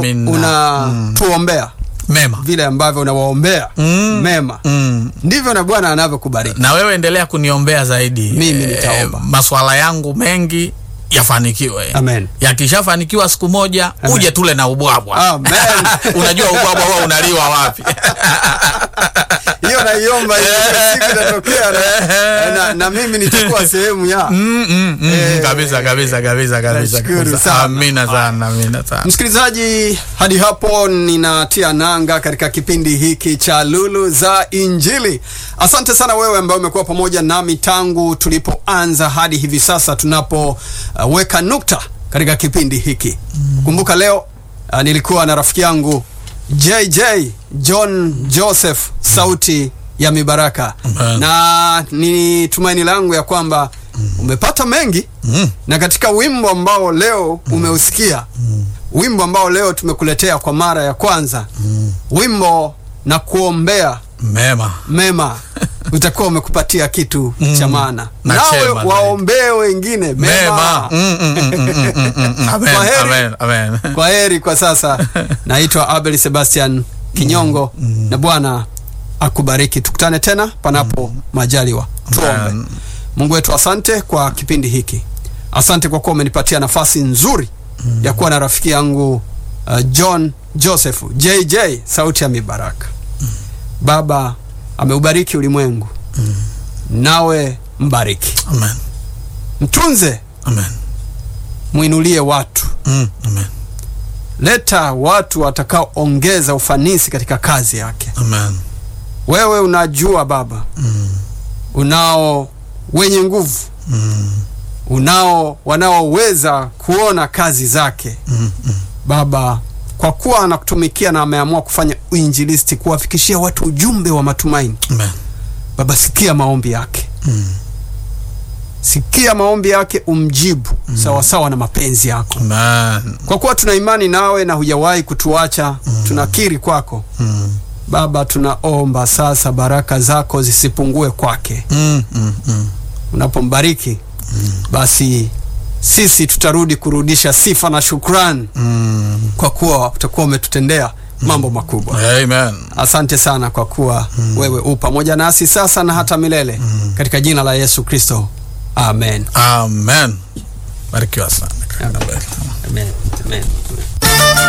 unatuombea mema, vile ambavyo unawaombea mema, ndivyo na Bwana anavyokubariki. Na wewe endelea kuniombea zaidi. Mimi nitaomba masuala yangu mengi yafanikiwe. Amen. Yakishafanikiwa siku moja, amen, uje tule na ubwabwa. Amen. Unajua ubwabwa huwa unaliwa wapi? Hiyo naiomba hiyo siku itatokea na mimi nitakuwa sehemu ya. Kabisa. Amina sana. Msikilizaji, hadi hapo ninatia nanga katika kipindi hiki cha Lulu za Injili. Asante sana wewe ambaye umekuwa pamoja nami tangu tulipoanza hadi hivi sasa tunapoweka nukta katika kipindi hiki. Kumbuka leo nilikuwa na rafiki yangu JJ John Joseph, sauti ya mibaraka. Na ni tumaini langu ya kwamba umepata mengi na katika wimbo ambao leo umeusikia, wimbo ambao leo tumekuletea kwa mara ya kwanza, wimbo na kuombea mema utakuwa umekupatia kitu cha maana. Nawe waombee wengine mema. Amen. Kwa heri kwa sasa. Naitwa Abel Sebastian Kinyongo na Bwana akubariki. Tukutane tena panapo majaliwa. Tuombe. Mungu wetu, asante kwa kipindi hiki. Asante kwa kuwa umenipatia nafasi nzuri ya kuwa na rafiki yangu John Joseph JJ, sauti ya mibaraka. Baba ameubariki ulimwengu. Nawe mbariki. Amen. Mtunze. Amen. Muinulie watu. Amen. Leta watu watakaoongeza ufanisi katika kazi yake. Amen. Wewe unajua Baba. Unao wenye nguvu. Unao wanaoweza kuona kazi zake. Baba, kwa kuwa anakutumikia na ameamua kufanya uinjilisti, kuwafikishia watu ujumbe wa matumaini. Amen. Baba, sikia maombi yake. Sikia maombi yake, umjibu sawa sawa na mapenzi yako. Amen. Kwa kuwa tuna imani nawe na hujawahi kutuacha, tunakiri kwako. Baba, tunaomba sasa baraka zako zisipungue kwake. Unapombariki, basi sisi tutarudi kurudisha sifa na shukrani, kwa kuwa utakuwa umetutendea mambo makubwa. Amen. Asante sana kwa kuwa wewe u pamoja nasi sasa na hata milele, katika jina la Yesu Kristo. Amen. Amen. Barikiwa sana. Amen. Amen.